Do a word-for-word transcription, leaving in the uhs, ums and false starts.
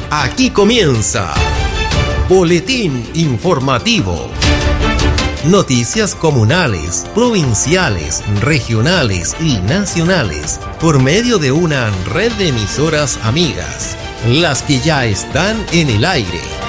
Aquí comienza Boletín Informativo. Noticias comunales, provinciales, regionales y nacionales por medio de una red de emisoras amigas, las que ya están en el aire.